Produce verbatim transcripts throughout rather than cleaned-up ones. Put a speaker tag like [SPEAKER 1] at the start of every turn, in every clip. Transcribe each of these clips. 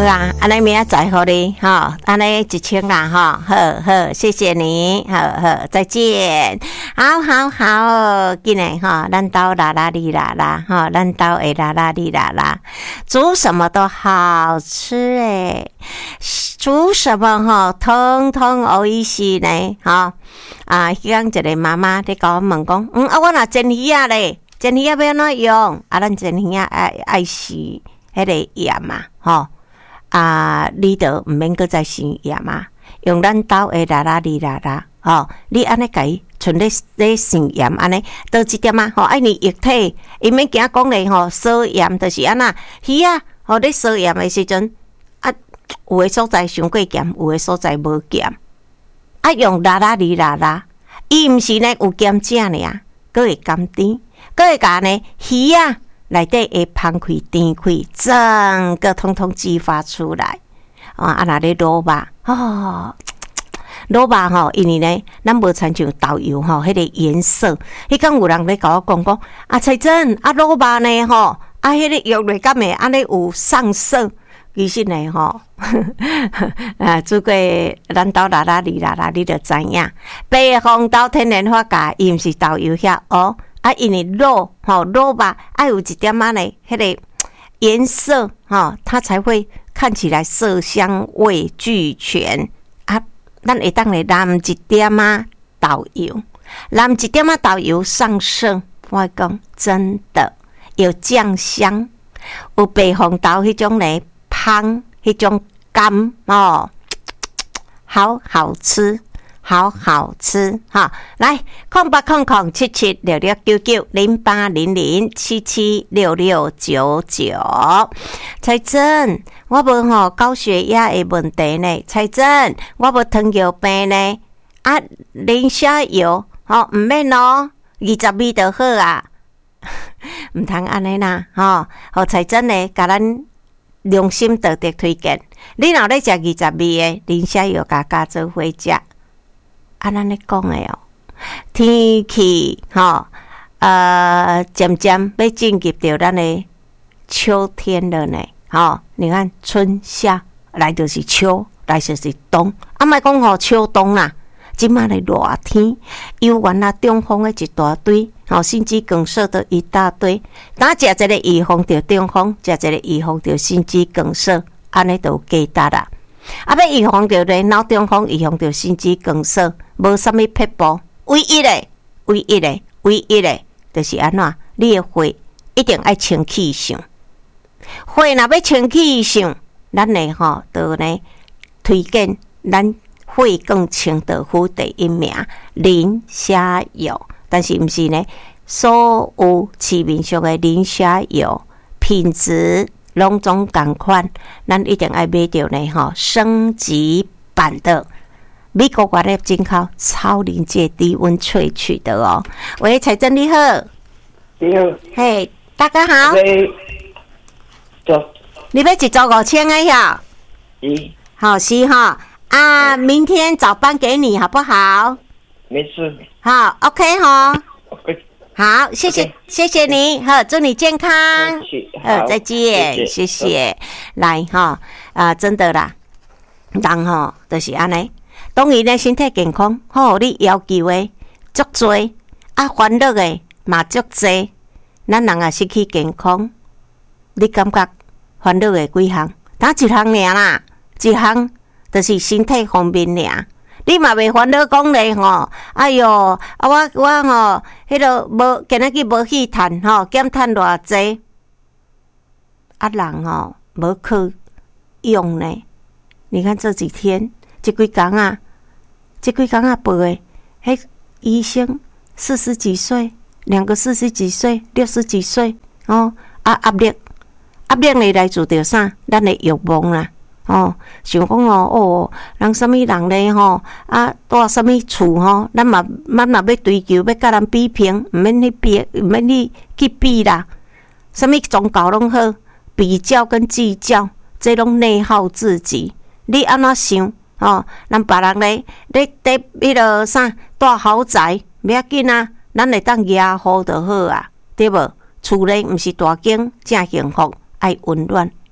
[SPEAKER 1] 好啊，安尼明仔载互你哈，安尼一千啊哈，好好，谢谢你，好好，再见，好好好，今日哈，咱兜啦啦哩啦啦哈，咱兜会啦啦哩啦啦，煮什么都好吃诶，煮什么哈，通通有意思呢哈。啊，迄天一个妈妈咧甲我问讲，嗯啊，我若煎鱼啊咧，煎鱼要安怎用？啊，咱煎鱼啊爱爱是迄个盐嘛，吼。啊，你都毋免搁再生盐嘛，用咱兜的啦啦哩啦啦，吼，你安尼家剩咧咧生盐安尼，倒一点啊，吼，爱你液体，伊免惊讲咧吼，烧盐就是安那鱼啊，吼，你烧盐的时阵啊，有诶所在伤过咸，有诶所在无咸，啊，用啦啦哩啦啦，伊毋是呢有咸正尔，搁会甘甜，搁会甲呢鱼啊。内底会芳开甜开，整个通通激发出来。啊，啊那咧卤肉哦，卤肉吼，因为呢，咱无亲像豆油吼，迄个颜色。迄天有人咧甲我讲讲，啊彩珍，啊卤肉呢吼，啊迄个肉类敢会安尼有上色。其实呢吼，啊煮过咱兜啦啦哩啦啦，你就知影。北方豆天然发酵，伊毋是豆油遐哦。啊，因为肉吼肉吧，爱有一点仔呢，迄个颜色吼，它才会看起来色香味俱全啊。咱会当来淋一点仔豆油，淋一点仔豆油上色，我讲真的有酱香，有北方豆迄种呢香，迄种甘哦，好好吃。好好吃哈！来，空八空空七七六六九九零八零零七七六六九九。彩珍，我无吼高血压的问题呢。彩珍，我无糖尿病呢。啊，磷虾油吼唔免咯，二十米就好啊。唔通安尼啦，吼！互彩珍呢，甲咱良心道德推荐。你若咧食二十米的磷虾油，加加做伙食。啊，咱咧讲诶哦，天气吼，呃，渐渐要进入到咱诶秋天了呢。吼，你看春夏来就是秋，来就是冬。啊，莫讲吼秋冬啦，即马咧热天，游园啊、中风诶一大堆，吼，心肌梗塞的一大堆。打食一个预防着中风，食一个预防着心肌梗塞，安尼就有价值啦。啊，要预防着咧脑中风，预防着心肌梗塞，无啥物撇步，唯一的、唯一的、唯一的，就是安怎？你的血一定爱清气上，血若要清气上，咱呢吼，就呢推荐咱血更清的府第一名磷虾油，但是毋是呢，所有市面上的磷虾油品质。拢总共款，咱一定爱买到呢吼，升级版的美国外的进口超临界低温萃取的哦。喂，彩珍你好，
[SPEAKER 2] 你好，
[SPEAKER 1] 嘿，大家好。
[SPEAKER 2] 走，
[SPEAKER 1] 你要一周五千个呀？
[SPEAKER 2] 咦，
[SPEAKER 1] 好是哈啊，明天早班给你好不好？
[SPEAKER 2] 没事。
[SPEAKER 1] 好 ，OK 哈。
[SPEAKER 2] OK。
[SPEAKER 1] 好，谢谢，
[SPEAKER 2] okay.
[SPEAKER 1] 谢谢你，好，祝你健康，
[SPEAKER 2] 好，
[SPEAKER 1] 再见，谢谢，谢谢来哈啊，真的啦，人吼就是安尼，当然咧身体健康，好，你要求的足多，啊，烦恼的嘛足多，咱人啊失去健康，你感觉烦恼的几项？打一项尔啦，一项就是身体方面尔。你嘛袂烦恼讲咧吼，哎哟，啊我我吼，迄个无今仔日无去趁吼，减趁偌济，啊人吼无去用呢。你看这几天，这几工啊，这几工啊报诶，迄医生四十几岁，两个四十几岁，六十几岁，哦，啊压力，压力咧来自着啥？咱诶欲望啦。哦，想讲哦，哦，人什么人咧吼，啊，住什么厝吼，咱嘛，咱嘛要追求，要甲人比拼，毋免去比，毋免去去比啦。什么宗教拢好，比较跟计较，这拢内耗自己。你安怎想？哦，咱别人咧，咧伫迄落啥住豪宅，袂要紧啊，咱会当压好就好啊，对无？厝咧毋是大间，正幸福，爱温暖。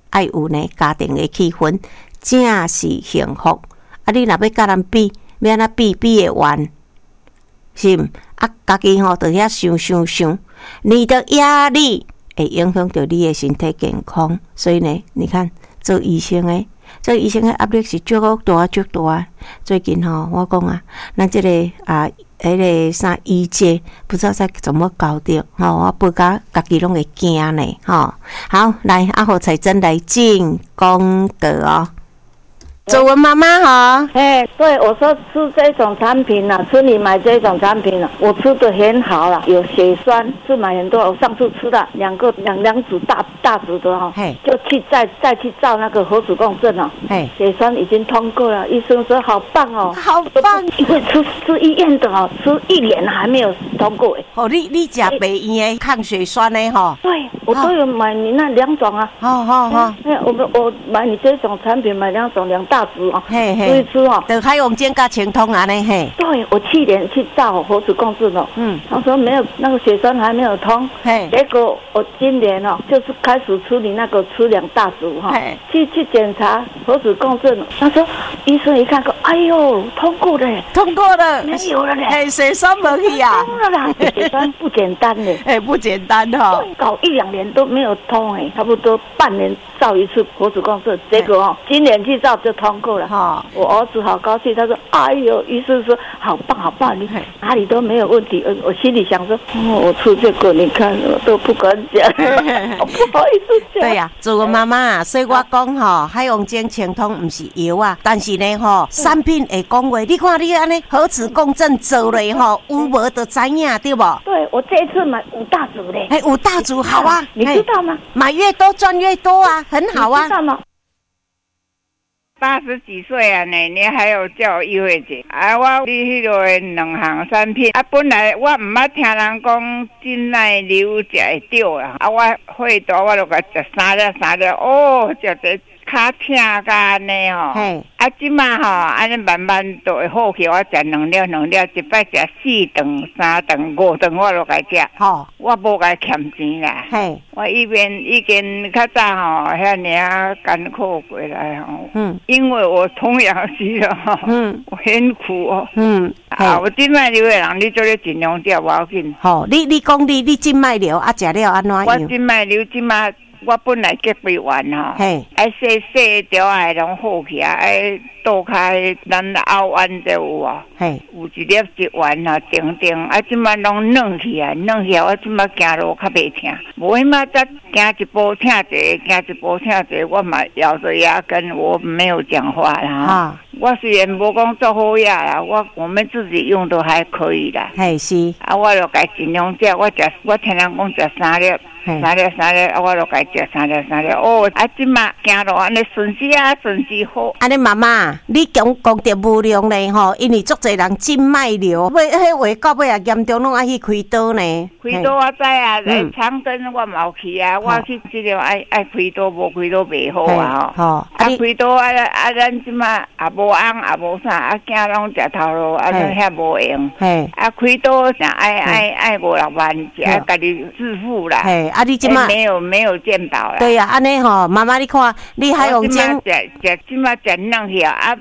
[SPEAKER 1] 爱有呢家庭的气氛，正是幸福。啊，你若要甲人比，要安怎比比会完，是毋？啊，家己吼伫遐想想想，你的压力会影响到你的身体健康。所以呢，你看做医生的。做医生的压力是足大足大。最近吼，我讲啊，咱即、这个啊，迄、那个啥医界，不知道在怎么搞的吼，我报甲家己拢会惊呢吼。好，来阿和彩珍来进功德哦。周文妈妈好，
[SPEAKER 3] 哎，对我说吃这种产品呢、啊，吃你买这种产品呢、啊，我吃的很好了，有血栓，是买很多。我上次吃了两个两两组大大组的哈、哦，就去再再去照那个核磁共振哦，血栓已经通过了，医生说好棒哦，
[SPEAKER 1] 好棒，
[SPEAKER 3] 因为吃吃医院的哦，吃一年还没有通过哎。
[SPEAKER 1] 哦，你你吃北医的抗血栓的哈、哦？
[SPEAKER 3] 对，我都有买你那两种啊。
[SPEAKER 1] 好好好，
[SPEAKER 3] 哎，我们我买你这种产品买两种两大。哦，
[SPEAKER 1] 嘿嘿，
[SPEAKER 3] 吃一吃哦，
[SPEAKER 1] 就海王尖加清通安尼嘿。
[SPEAKER 3] 对，我去年去照核磁共振哦，嗯，他说没有那个血栓还没有通，嘿，结果我今年哦，就是开始处理那个吃两大组哈、哦，去去检查核磁共振，他说医生一看说，哎呦，通过了，
[SPEAKER 1] 通过了，
[SPEAKER 3] 没有了嘞，
[SPEAKER 1] 嘿，血栓没去啊，
[SPEAKER 3] 通了啦，血栓不简单嘞，
[SPEAKER 1] 哎，不简单哈、哦，
[SPEAKER 3] 搞一两年都没有通哎，差不多半年照一次核磁共振，结果哦，今年去照就通过了哈。我儿子好高兴，他说：“哎呦，医生说好棒好棒，你哪里都没有问题。”我心里想说：“哦，我吃这个，你看我都不敢讲，我不好意思讲。”
[SPEAKER 1] 对呀、啊，做个妈妈，所以我讲吼，海王精清通不是药啊，但是呢吼，产品会讲话。你看你安尼核磁共振做嘞吼，有无就知影对不？
[SPEAKER 3] 对，我这一次买五大组嘞。
[SPEAKER 1] 哎，五大组好啊，
[SPEAKER 3] 你知道吗？
[SPEAKER 1] 买越多赚越多啊，很好啊。
[SPEAKER 3] 你知道吗？
[SPEAKER 4] 八十几岁啊，呢，你还有叫我议会姐啊？我你迄个两项产品啊，本来我唔捌听人讲真奶瘤食会着啊，啊，我会多我就甲食三粒三粒，哦，食者较疼甲安尼吼。嘿，啊，即马吼，安尼慢慢就会好起。我食两粒两粒，一摆食四顿、三顿、五顿，我就甲食。吼，我无甲欠钱啦。嘿，我一边已经较早吼，遐尔艰苦过来吼。嗯。因为我童养媳了哈，嗯，我很苦哦，嗯，啊，我静脉瘤的人，你做咧尽量食无要紧。
[SPEAKER 1] 好，你你讲你你静脉瘤啊，食了安怎样？
[SPEAKER 4] 我静脉瘤即马，我本来隔壁完吼，嘿，爱细细条啊，拢好起啊，爱倒开咱后弯就有啊，嘿，有一粒一丸啊，定定啊，即马拢软起啊，软起啊，我即马行路较袂疼，无迄马则行一步疼一个，行一步疼一个，我嘛咬着牙根，我没有讲话啦。啊，我虽然无讲做好呀啦，我我们自己用都还可以啦。
[SPEAKER 1] 嘿是，
[SPEAKER 4] 啊，我就该尽量食，我食，我听人讲食三粒。三粒三粒，啊，我就该食三粒三粒。哦，啊，即马行路安尼顺时啊，顺时好。
[SPEAKER 1] 安尼妈妈，你讲讲着无良咧吼，因为足侪人静脉瘤，尾迄话到尾啊严重，拢爱去开刀呢。
[SPEAKER 4] 开刀我知啊，嗯、长针我冇去啊，我去治疗爱爱开刀，无开刀袂好啊吼。啊，开刀啊啊，咱即马也无红也无啥，啊囝拢食头路，啊咱遐无用。啊，开刀啥爱爱爱五六万，是爱家己自付啦。
[SPEAKER 1] 啊，你即马
[SPEAKER 4] 没有没有健保啦。
[SPEAKER 1] 对呀、啊，安尼吼，妈妈你看，你还用精，
[SPEAKER 4] 食食即马食软去啊。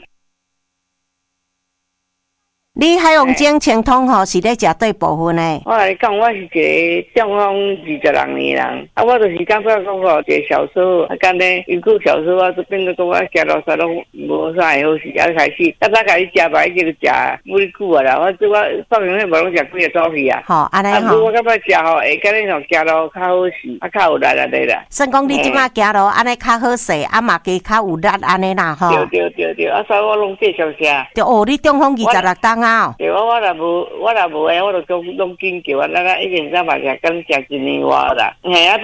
[SPEAKER 1] 你海洋精清通吼是咧食对部分诶。
[SPEAKER 5] 我来讲，我是一个中风二十六年人，啊，我就是感觉讲吼，一个小时候，啊，干咧有个小时候，我就变做讲我食落啥拢无啥会好势，啊，开始，啊，早开始食吧，已经食不哩久啊啦，我即我放平日无拢食几个早起啊。
[SPEAKER 1] 好，安尼吼。
[SPEAKER 5] 啊，我感觉食吼，会干咧吼，行路较好势，啊，较有力啊咧啦。
[SPEAKER 1] 算讲你即马行路安尼较好势，啊嘛加较有力安尼啦吼。
[SPEAKER 5] 对对对对，啊，所以我拢继续食。
[SPEAKER 1] 对哦，你中风二十六档啊。
[SPEAKER 5] 对，我我若无，我若无诶，我就讲拢紧叫啊，咱咱已经在嘛食，敢食一年外啦。嘿啊。